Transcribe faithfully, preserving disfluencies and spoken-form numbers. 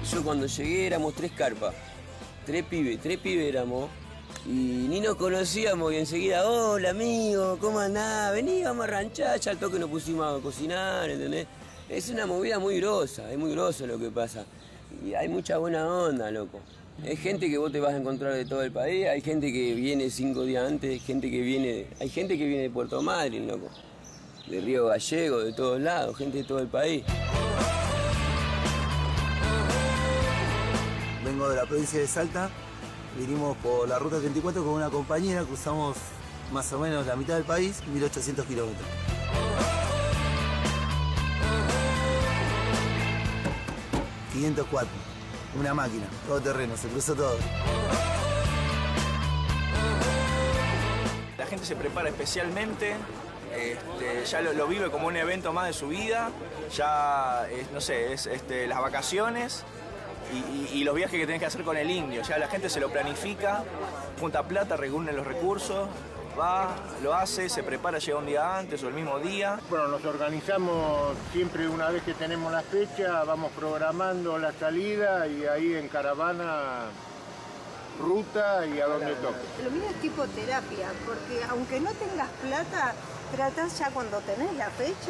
Yo cuando llegué éramos tres carpas, tres pibes, tres pibes éramos, y ni nos conocíamos y enseguida, hola amigo, ¿cómo andás? Vení, vamos a ranchar, ya al toque nos pusimos a cocinar, ¿entendés? Es una movida muy grosa, es muy groso lo que pasa. Y hay mucha buena onda, loco. Hay gente que vos te vas a encontrar de todo el país, hay gente que viene cinco días antes, gente que viene, hay gente que viene de Puerto Madryn, loco. De Río Gallego, de todos lados, gente de todo el país. Vengo de la provincia de Salta, vinimos por la ruta treinta y cuatro con una compañera, cruzamos más o menos la mitad del país, mil ochocientos kilómetros. quinientos cuatro, una máquina, todo terreno, se cruzó todo. La gente se prepara especialmente, este, ya lo, lo vive como un evento más de su vida, ya, es, no sé, es este, las vacaciones y, y, y los viajes que tenés que hacer con el indio, ya la gente se lo planifica, junta plata, reúne los recursos, va, lo hace, se prepara, llega un día antes o el mismo día. Bueno, nos organizamos siempre una vez que tenemos la fecha, vamos programando la salida y ahí en caravana, ruta y a donde toque. Lo mío es tipo terapia, porque aunque no tengas plata, tratás ya cuando tenés la fecha